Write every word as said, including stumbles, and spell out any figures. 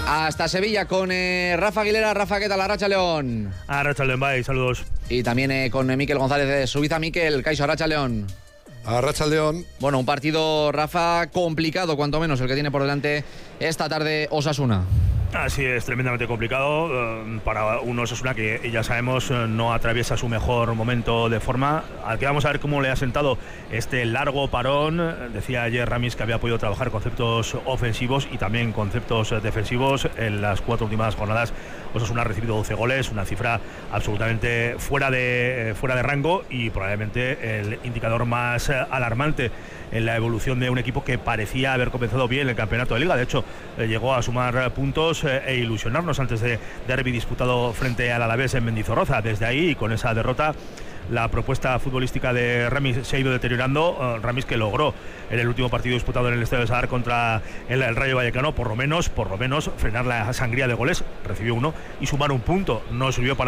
Hasta Sevilla con eh, Rafa Aguilera. Rafa, ¿qué tal? Arracha León. Arracha León, bye, saludos. Y también eh, con eh, Miquel González de Suiza. Miquel, Caixo, Arracha León. Arracha León. Bueno, un partido, Rafa, complicado, cuanto menos, el que tiene por delante esta tarde Osasuna. Así es, tremendamente complicado eh, para un Osasuna que ya sabemos eh, no atraviesa su mejor momento de forma, al que vamos a ver cómo le ha sentado este largo parón. Decía ayer Ramis que había podido trabajar conceptos ofensivos y también conceptos defensivos. En las cuatro últimas jornadas Osasuna ha recibido doce goles, una cifra absolutamente fuera de, fuera de rango y probablemente el indicador más alarmante en la evolución de un equipo que parecía haber comenzado bien el campeonato de Liga. De hecho, eh, llegó a sumar puntos eh, e ilusionarnos antes de derbi disputado frente al Alavés en Mendizorroza. Desde ahí, y con esa derrota, la propuesta futbolística de Ramis se ha ido deteriorando. Uh, Ramis que logró en el último partido disputado en el Estadio de Sadar contra el, el Rayo Vallecano, por lo menos, por lo menos frenar la sangría de goles. Recibió uno y sumar un punto. No sirvió para